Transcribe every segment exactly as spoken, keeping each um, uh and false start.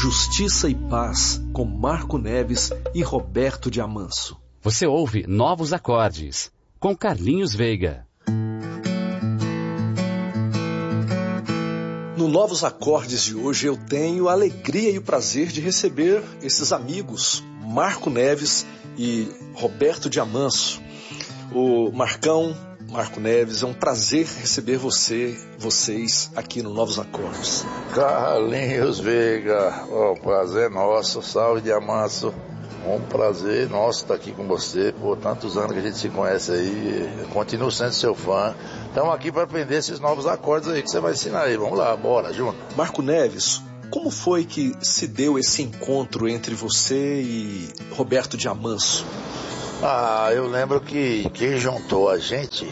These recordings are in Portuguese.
Justiça e Paz, com Marco Neves e Roberto de Amanso. Você ouve Novos Acordes, com Carlinhos Veiga. No Novos Acordes de hoje eu tenho a alegria e o prazer de receber esses amigos, Marco Neves e Roberto de Amanso. O Marcão, Marco Neves, é um prazer receber você, vocês aqui no Novos Acordes. Carlinhos Veiga, o prazer é nosso, salve de Amanso. Um prazer nosso estar aqui com você, por tantos anos que a gente se conhece aí, eu continuo sendo seu fã. Estamos aqui para aprender esses novos acordes aí que você vai ensinar aí. Vamos lá, bora, junto. Marco Neves, como foi que se deu esse encontro entre você e Roberto de Amanso? Ah, eu lembro que quem juntou a gente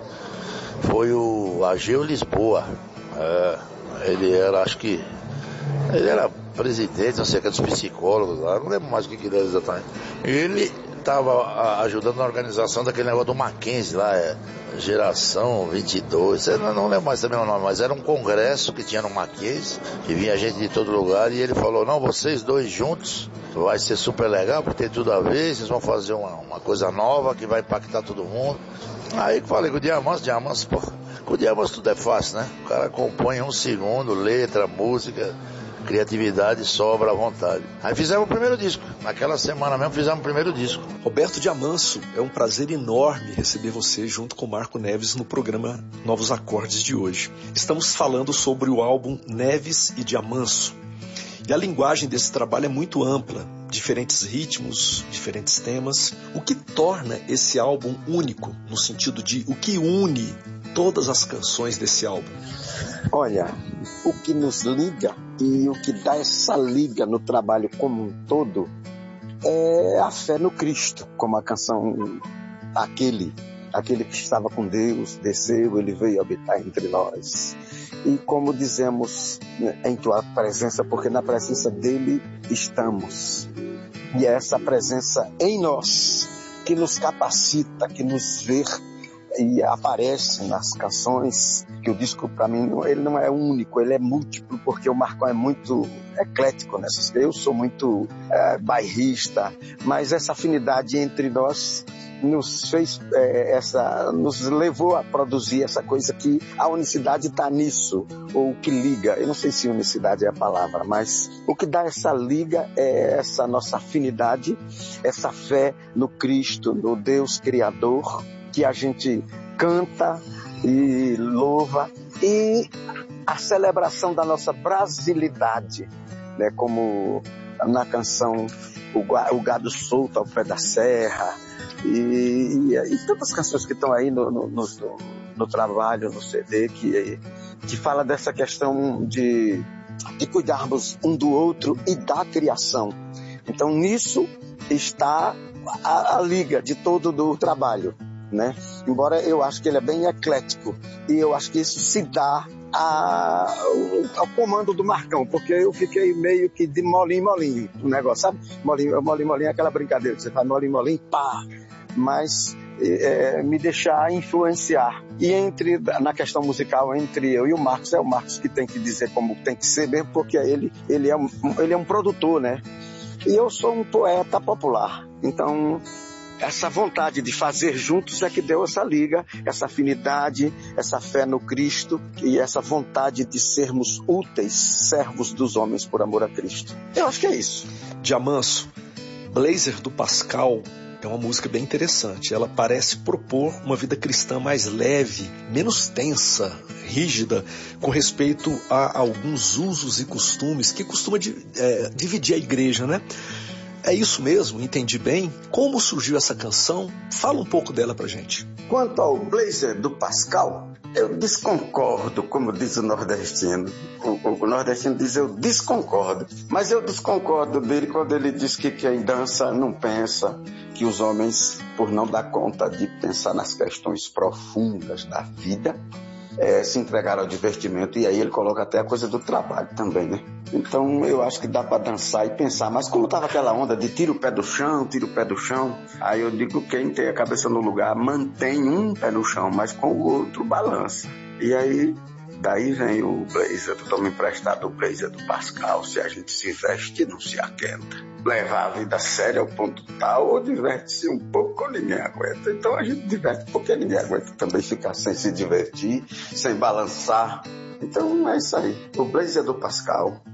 foi o Ageu Lisboa. É, ele era, acho que, ele era presidente, não sei o que, dos psicólogos lá, não lembro mais o que que ele era exatamente. Ele estava ajudando na organização daquele negócio do Mackenzie lá, é, Geração vinte e dois, eu não, não lembro mais também o nome, mas era um congresso que tinha no Mackenzie, que vinha gente de todo lugar, e ele falou, não, vocês dois juntos, vai ser super legal, porque tem tudo a ver, vocês vão fazer uma, uma coisa nova que vai impactar todo mundo. Aí que falei com o Diamanso, Diamanso, pô, com o Diamanso tudo é fácil, né? O cara compõe em um segundo, letra, música, criatividade, sobra à vontade. Aí fizemos o primeiro disco. Naquela semana mesmo fizemos o primeiro disco. Roberto de Amanso, é um prazer enorme receber você junto com Marco Neves no programa Novos Acordes de hoje. Estamos falando sobre o álbum Neves e de Amanso. E a linguagem desse trabalho é muito ampla, diferentes ritmos, diferentes temas, o que torna esse álbum único, no sentido de o que une todas as canções desse álbum. Olha, o que nos liga e o que dá essa liga no trabalho como um todo é a fé no Cristo, como a canção Aquele, aquele que estava com Deus, desceu, ele veio habitar entre nós. E como dizemos, em tua presença, porque na presença dele estamos. E é essa presença em nós que nos capacita, que nos vê e aparece nas canções, que o disco para mim ele não é único, ele é múltiplo, porque o Marcão é muito eclético nessas coisas. Eu sou muito é, bairrista, mas essa afinidade entre nós nos fez é, essa, nos levou a produzir essa coisa que a unicidade está nisso, ou o que liga. Eu não sei se unicidade é a palavra, mas o que dá essa liga é essa nossa afinidade, essa fé no Cristo, no Deus Criador, que a gente canta e louva, e a celebração da nossa brasilidade, né? Como na canção o Gado Solto ao Pé da Serra, e, e, e tantas canções que estão aí no, no, no, no trabalho, no C D, que, que fala dessa questão de, de cuidarmos um do outro e da criação. Então nisso está a, a liga de todo do trabalho, né? Embora eu acho que ele é bem eclético, e eu acho que isso se dá a, ao comando do Marcão, porque eu fiquei meio que de molinho molinho o negócio, sabe? Molinho molinho molinho é aquela brincadeira que você faz molinho molinho, pá, mas é, me deixar influenciar. E entre, na questão musical, entre eu e o Marcos, é o Marcos que tem que dizer como tem que ser mesmo, porque ele, ele, é, um, ele é um produtor, né? E eu sou um poeta popular, então essa vontade de fazer juntos é que deu essa liga, essa afinidade, essa fé no Cristo e essa vontade de sermos úteis servos dos homens por amor a Cristo. Eu acho que é isso. De Amanso, Blazer do Pascal é uma música bem interessante. Ela parece propor uma vida cristã mais leve, menos tensa, rígida, com respeito a alguns usos e costumes que costuma é, dividir a igreja, né? É isso mesmo? Entendi bem? Como surgiu essa canção? Fala um pouco dela pra gente. Quanto ao Blazer do Pascal, eu desconcordo, como diz o nordestino. O, o nordestino diz eu desconcordo. Mas eu desconcordo dele quando ele diz que quem dança não pensa, que os homens, por não dar conta de pensar nas questões profundas da vida, é, se entregaram ao divertimento. E aí ele coloca até a coisa do trabalho também, né? Então eu acho que dá para dançar e pensar, mas como estava aquela onda de tira o pé do chão, tira o pé do chão, aí eu digo que quem tem a cabeça no lugar mantém um pé no chão, mas com o outro balança. E aí Daí vem o blazer, eu tomo emprestado o blazer do Pascal. Se a gente se veste, não se aquenta. Levar a vida séria ao ponto tal, ou diverte-se um pouco ou ninguém aguenta. Então a gente diverte porque ninguém aguenta também ficar sem se divertir, sem balançar. Então é isso aí. O blazer do Pascal